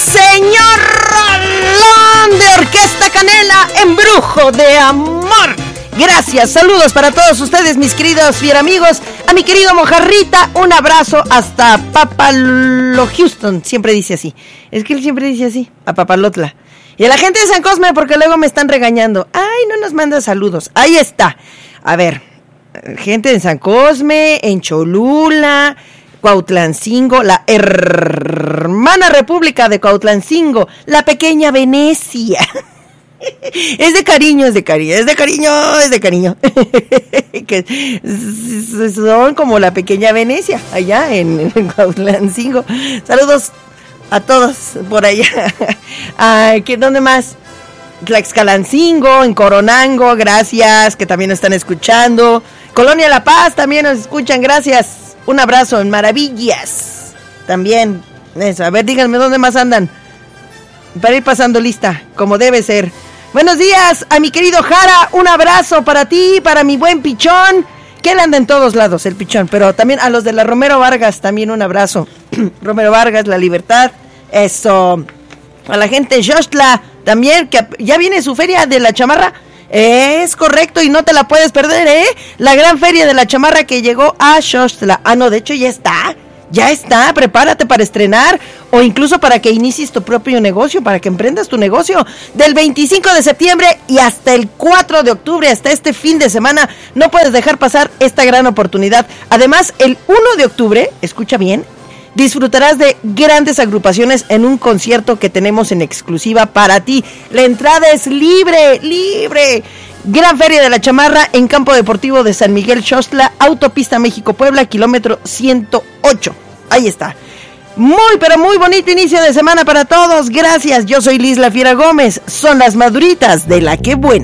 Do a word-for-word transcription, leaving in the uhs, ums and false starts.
Señor Rolón de Orquesta Canela, Embrujo de Amor. Gracias, saludos para todos ustedes, mis queridos fieramigos. A mi querido Mojarrita, un abrazo hasta Papalo Houston. Siempre dice así, es que él siempre dice así, a Papalotla. Y a la gente de San Cosme, porque luego me están regañando. Ay, no nos manda saludos. Ahí está. A ver, gente de San Cosme, en Cholula, Cuautlancingo, la hermana república de Cuautlancingo, la pequeña Venecia. Es de cariño, es de cariño, es de cariño, es de cariño. Que son como la pequeña Venecia, allá en, en Cuautlancingo. Saludos a todos por allá. Ay, ¿qué, ¿dónde más? Tlaxcalancingo, en Coronango, gracias, que también nos están escuchando. Colonia La Paz, también nos escuchan, gracias. Un abrazo en Maravillas, también. Eso, a ver, díganme dónde más andan, para ir pasando lista, como debe ser. Buenos días a mi querido Jara, un abrazo para ti, para mi buen Pichón, que él anda en todos lados, el Pichón, pero también a los de la Romero Vargas, también un abrazo. Romero Vargas, La Libertad, eso. A la gente de Xochitla, también, que ya viene su feria de la chamarra. Es correcto y no te la puedes perder, ¿eh? La gran feria de la chamarra que llegó a Xochitla. Ah, no, de hecho ya está. Ya está, prepárate para estrenar o incluso para que inicies tu propio negocio, para que emprendas tu negocio. Del veinticinco de septiembre y hasta el cuatro de octubre, hasta este fin de semana, no puedes dejar pasar esta gran oportunidad. Además, el uno de octubre, escucha bien, disfrutarás de grandes agrupaciones en un concierto que tenemos en exclusiva para ti. La entrada es libre, libre. Gran Feria de la Chamarra en Campo Deportivo de San Miguel Xochitla, Autopista México-Puebla, kilómetro ciento ocho. Ahí está. Muy, pero muy bonito inicio de semana para todos. Gracias, yo soy Liz La Fiera Gómez. Son las maduritas de La Que Buena.